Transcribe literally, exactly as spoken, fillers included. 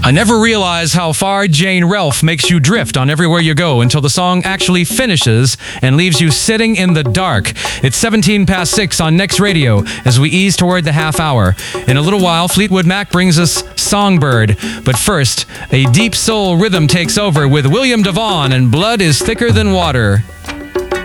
I never realized how far Jane Ralph makes you drift on Everywhere You Go until the song actually finishes and leaves you sitting in the dark. It's seventeen past six on Next Radio as we ease toward the half hour. In a little while, Fleetwood Mac brings us Songbird. But first, a deep soul rhythm takes over with William DeVaughn and Blood is Thicker Than Water.